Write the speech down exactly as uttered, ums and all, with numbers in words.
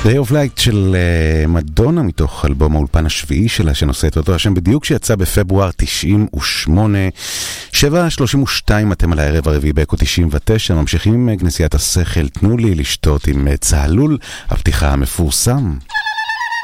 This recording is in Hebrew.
Day of Light של uh, מדונה מתוך אלבום האולפן השביעי שלה שנושא את אותו השם בדיוק שיצא בפברואר תשעים ושמונה. שבע שלושים ושתיים אתם על הערב הרביעי באקו תשעים ותשע, ממשיכים עם כנסיית השכל. תנו לי לשתות עם צהלול, הפתיחה המפורסם.